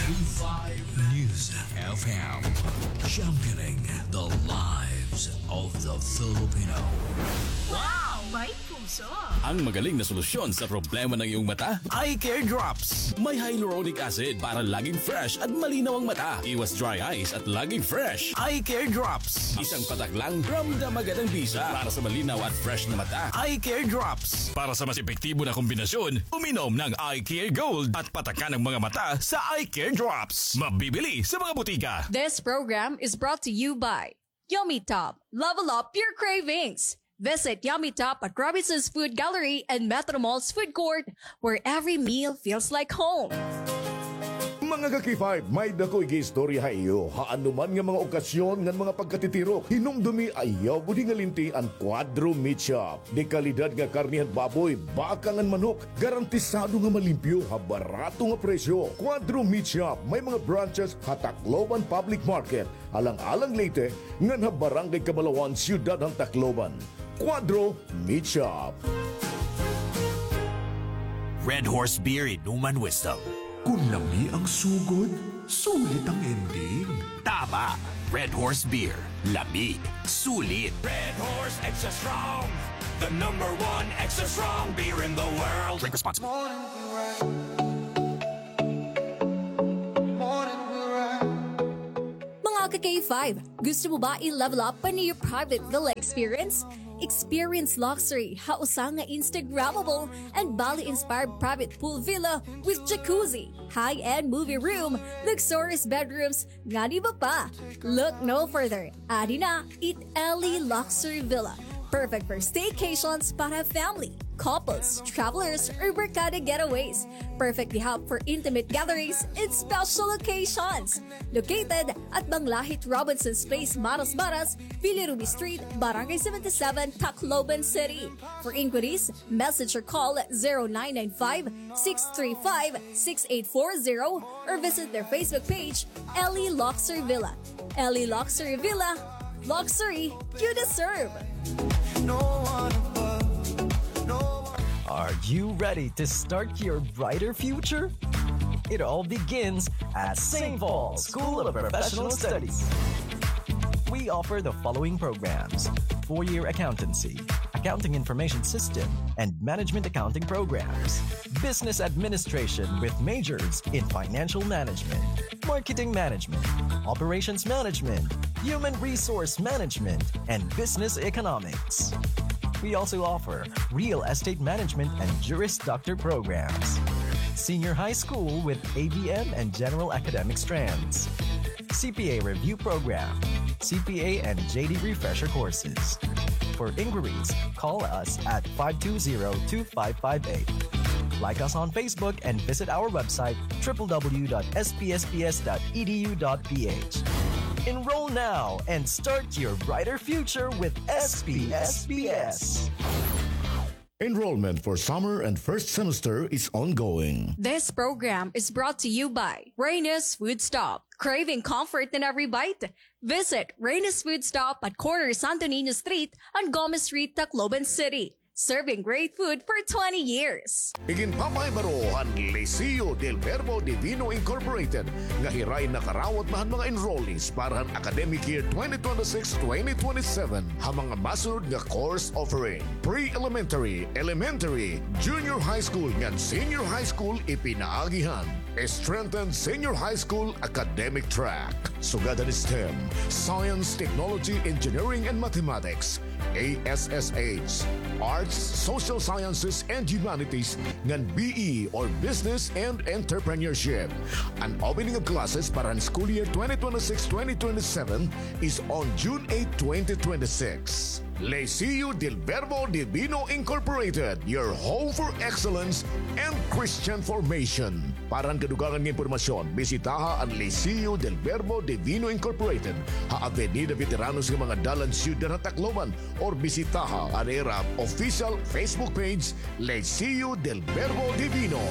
95 News FM. Championing the lives of the Filipino. Wow! May puso! Ang magaling na solusyon sa problema ng iyong mata, Eye Care Drops. May hyaluronic acid para laging fresh at malinaw ang mata. Iwas dry eyes at laging fresh. Eye Care Drops. Isang patak lang, ramdam agad ang bisa. Para sa malinaw at fresh na mata, Eye Care Drops. Para sa mas epektibo na kombinasyon, uminom ng Eye Care Gold at patakan ng mga mata sa Eye Care Drops. Mabibili sa mga butika. This program is brought to you by Yummy Top. Level up your cravings. Visit Yummy Top at Robinson's Food Gallery and Metro Mall's Food Court, where every meal feels like home. Mga kaki-5, may dakoy gi-istorya iyo. Haano man nga mga okasyon nga mga pagkatitiro, hinumdumi ayaw budi nga linti ang Quadro Meat Shop. De kalidad nga karnihan baboy, bakangan manok, garantisado nga malimpyo, ha barato nga presyo. Quadro Meat Shop, may mga branches sa Tacloban Public Market, alang-alang Leyte, nga na Barangay Kabalawan, Siyudad ng Tacloban. Quadro Meat Shop. Red Horse Beer Inuman Wisdom. Kung lami ang sugod, sulit ang ending. Tama! Red Horse Beer. Lamig. Sulit. Red Horse Extra Strong. The #1 extra strong beer in the world. Drink responsibly. Mga ka-K5, gusto mo ba i-level up pa niyo private villa experience? Experience luxury, hausang nga Instagrammable, and Bali-inspired private pool villa with jacuzzi, high-end movie room, luxurious bedrooms, nga di ba pa? Look no further. Adi na, Italy Luxury Villa. Perfect for staycations para family, couples, travelers, or barkada getaways. Perfectly help for intimate gatherings and special occasions. Located at Banglahit Robinson's Place, Maras Maras, Villa Street, Barangay 77, Tacloban City. For inquiries, message or call 0995-635-6840 or visit their Facebook page, Ellie Luxury Villa. Ellie Luxury Villa. Luxury you deserve. Are you ready to start your brighter future? It all begins at St. Paul School of Professional Studies. We offer the following programs: 4-year accountancy, accounting information system, and management accounting programs. Business administration with majors in financial management, marketing management, operations management, human resource management, and business economics. We also offer real estate management and Juris Doctor programs. Senior high school with ABM and general academic strands. CPA review program. CPA and JD refresher courses. For inquiries, call us at 520-2558. Like us on Facebook and visit our website www.spsps.edu.ph. Enroll now and start your brighter future with SPSPS. Enrollment for summer and first semester is ongoing. This program is brought to you by Reyna's Food Stop. Craving comfort in every bite? Visit Reyna's Food Stop at corner Santo Niño Street and Gomez Street, Tacloban City. Serving great food for 20 years. Iginpapaybarohan Liceo del Verbo Divino Incorporated nga hiray nakarawat mahan mga enrollees para ang academic year 2026-2027 ha mga masunod nga course offering: pre-elementary, elementary, junior high school nga senior high school ipinaagihan. Strengthened senior high school academic track. Sugadan STEM, Science, Technology, Engineering, and Mathematics. ASSH, Arts, Social Sciences, and Humanities, ngan BE or Business and Entrepreneurship. An opening of classes para ang school year 2026-2027 is on June 8, 2026. Liceo del Verbo Divino Incorporated, your home for excellence and Christian formation. Para ang kadugangan ng impormasyon, bisitaha ang Liceo del Verbo Divino Incorporated, ha Avenida Veteranos ng mga dalan Ciudad ng Tacloban, or bisitaha ang ERAP official Facebook page, Liceo del Verbo Divino.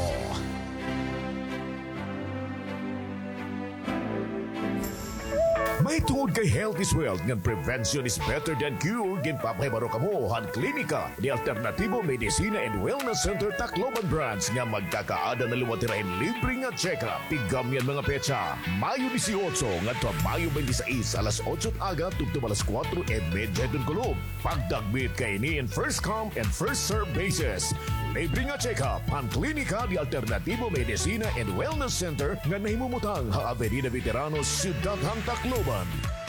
May tungod kay health is wealth nga prevention is better than cure ginpapahibaro kamo han klinika di alternatibo medicina and wellness center Tacloban branch nga magkakaada na luwatirahin libre nga check-up pigam yan mga petsa Mayo 18 ngadto Mayo 26 alas 8 aga tugtong alas 4:30 kulog pagdagbit kay ni in first come and first serve basis libre nga check-up han klinika di alternatibo medicina and wellness center nga nahimumutang ha Avenida Veteranos Ciudad Tacloban.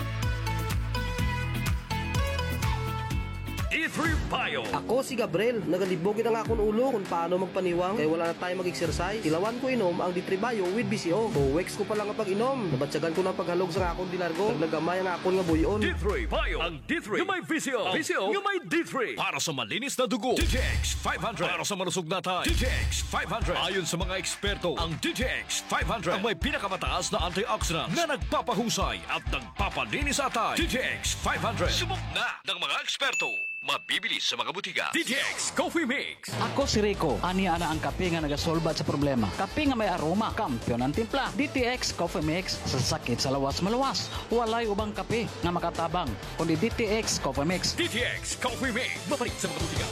D3 Bio. Ako si Gabriel, nagalibogin ang akong ulo kung paano magpaniwang kaya wala na tayo mag-exercise. Ilawan ko inom ang D3 Bio with BCO. O weeks ko pa lang ang pag-inom. Nabatsagan ko ng paghalog sa akong dinargo. Naglagamay ang akong nga buyon. D3 Bio. Ang D3 yung may VCO. VCO yung may D3. Para sa malinis na dugo. DTX 500. Para sa malusog na tayo. DTX 500. Ayon sa mga eksperto, ang DTX 500 ang may pinakamataas na antioxidants na nagpapahusay at nagpapalinis sa tayo. DTX 500. Subok na ng mga eksperto. Mabibili sa mga butika. DTX Coffee Mix. Ako si Rico. Aniya na ang kape nga nagasolbat sa problema. Kape nga may aroma. Kampiyon ang timpla. DTX Coffee Mix. Sa sakit sa lawas maluwas. Walay ubang kape nga makatabang. Kundi DTX Coffee Mix. DTX Coffee Mix. Babalik sa mga butika.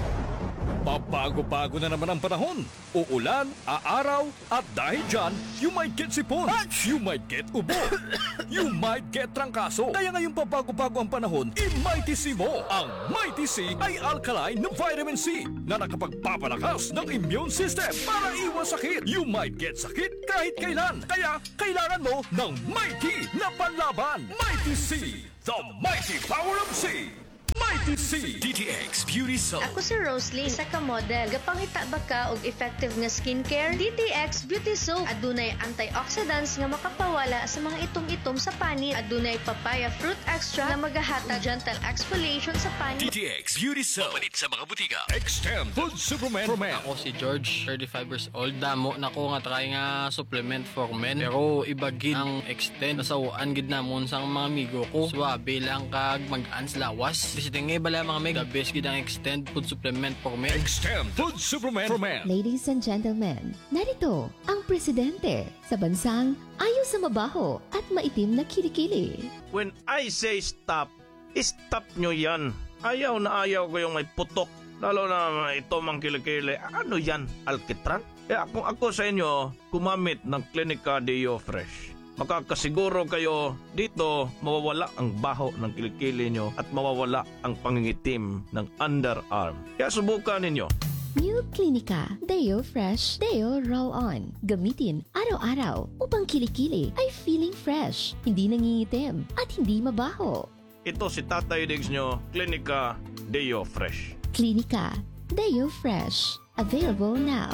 Pabago-bago na naman ang panahon. Uulan, aaraw, at dahil dyan, you might get sipon. You might get ubo. You might get trangkaso. Kaya ngayong pabago-bago ang panahon, i-Mighty C mo. Ang Mighty C ay alkaline ng vitamin C na nakapagpapalakas ng immune system para iwas sakit. You might get sakit kahit kailan. Kaya kailangan mo ng Mighty na panlaban. Mighty C, the mighty power of C. Mighty C DTX Beauty Soap. Ako si Roslyn, isa ka model. Gapangita ba ka og effective nga skincare? DTX Beauty Soap. Adunay antioxidants nga makapawala sa mga itom-itom sa panit. Adunay papaya fruit extract na magahatag gentle exfoliation sa panit. DTX Beauty Soap. Palit sa mga butika. Extend Food Supplement for Men. Ako si George, 35 years old. Damo na ko nga try nga supplement for men. Pero ibagid ang extend. Nasawaan gid namon sa mga amigo ko. Swabe lang kag mag-ans lawas. Tingi bala mga meg, the best gid ang Extend Food Supplement for Men. Extend Food Supplement for Men. Ladies and gentlemen, narito ang presidente sa bansang ayaw sa mabaho at maitim na kilikili. When I say stop, stop nyo yan. Ayaw na ayaw ko yung may putok. Lalo na ito mang kilikili. Ano yan? Alkitran? Kung ako sa inyo, kumamit ng Clinica Deo Fresh. Makakasiguro kayo dito mawawala ang baho ng kilikili nyo at mawawala ang pangingitim ng underarm. Kaya subukan ninyo. New Clinica Deo Fresh Deo Roll-On. Gamitin araw-araw upang kilikili ay feeling fresh, hindi nangingitim at hindi mabaho. Ito si Tatay Diggs nyo, Clinica Deo Fresh. Clinica Deo Fresh. Available now.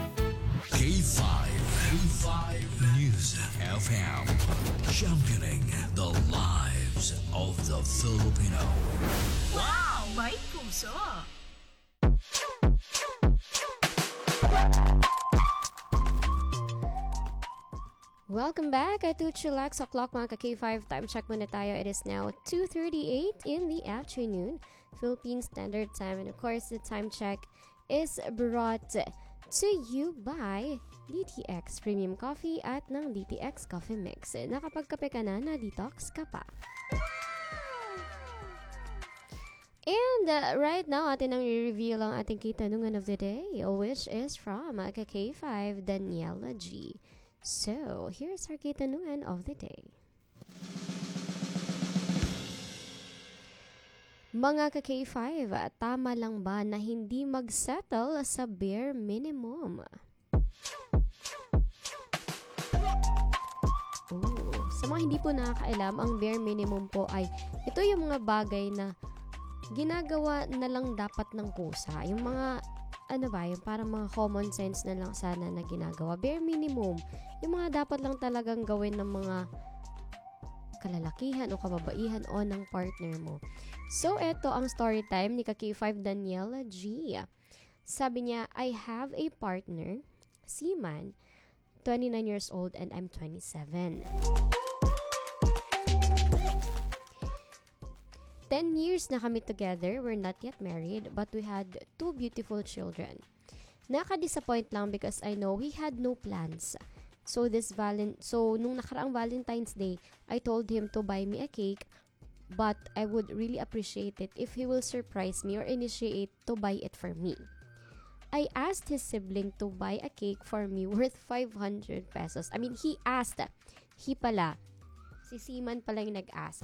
K5 News FM, championing the lives of the Filipino. Wow! May puso! Welcome back to Chillax O'Clock mga ka-K5. Time check muna tayo. It is now 2:38 in the afternoon, Philippine Standard Time. And of course, the time check is brought to you by DTX Premium Coffee at ng DTX Coffee Mix. Nakapagkape ka na, na-detox ka pa. And right now, atin ang i-reveal ang ating kitanungan of the day, which is from K5 Daniela G. So, here's our kitanungan of the day. Mga ka-K5, tama lang ba na hindi mag-settle sa bare minimum? Sa mga hindi po nakakaalam, ang bare minimum po ay ito yung mga bagay na ginagawa na lang dapat ng kusa. Yung mga, yung parang mga common sense na lang sana na ginagawa. Bare minimum, yung mga dapat lang talagang gawin ng mga kalalakihan o kababaihan o ng partner mo. So, eto ang story time ni K5 Daniela G. Sabi niya, I have a partner, seaman, 29 years old and I'm 27. 10 years na kami together, we're not yet married, but we had 2 beautiful children. Nakaka-disappoint lang because I know he had no plans So nung nakaraang Valentine's Day, I told him to buy me a cake, but I would really appreciate it if he will surprise me or initiate to buy it for me. I asked his sibling to buy a cake for me worth 500 pesos. I mean, he asked. He pala. Si Seaman pala yung nag-ask.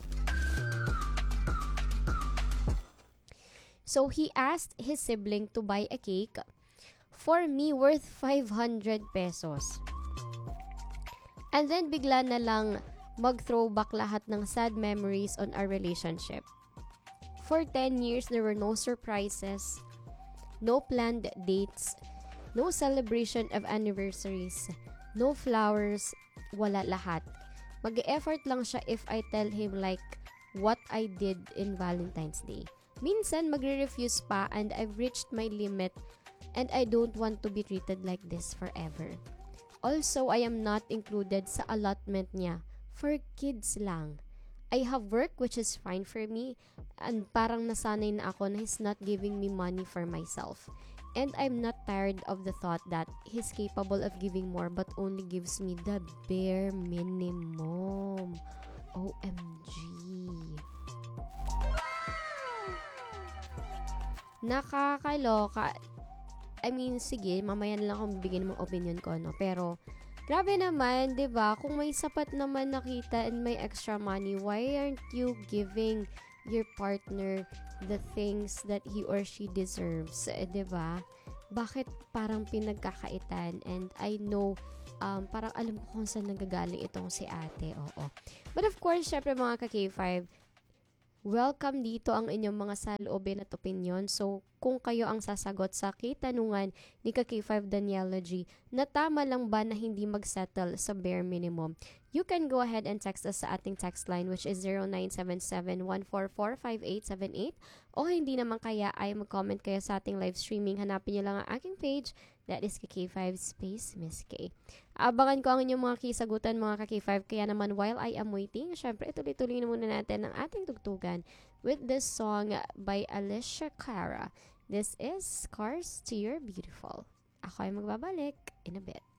So, he asked his sibling to buy a cake for me worth 500 pesos. And then, bigla na lang mag-throwback lahat ng sad memories on our relationship. For 10 years, there were no surprises, no planned dates, no celebration of anniversaries, no flowers, wala lahat. Mag-e-effort lang siya if I tell him like what I did in Valentine's Day. Minsan, magre-refuse pa and I've reached my limit and I don't want to be treated like this forever. Also, I am not included sa allotment niya. For kids lang. I have work which is fine for me and parang nasanay na ako na he's not giving me money for myself. And I'm not tired of the thought that he's capable of giving more but only gives me the bare minimum. OMG. Nakakaloka. I mean, sige, mamaya na lang akong bibigyan ng opinion ko, no? Pero, grabe naman, 'di ba? Kung may sapat naman nakita and may extra money, why aren't you giving your partner the things that he or she deserves? 'Di ba? Bakit parang pinagkakaitan? And I know parang alam ko kung saan nanggagaling itong si ate. Oo. But of course, syempre mga ka-K5, welcome dito ang inyong mga saloobin at opinion. So, kung kayo ang sasagot sa kitanungan ni K5 Daniela G, na tama lang ba na hindi mag-settle sa bare minimum? You can go ahead and text us sa ating text line which is 0977-144-5878 o hindi naman kaya ay mag-comment kayo sa ating live streaming. Hanapin nyo lang ang aking page, that is K5 Space Miss K. Abangan ko ang inyong mga kisagutan mga K5, kaya naman while I am waiting, syempre ituloy-tuloy na muna natin ang ating tugtugan with this song by Alicia Cara. This is Scars to Your Beautiful. Ako ay magbabalik in a bit.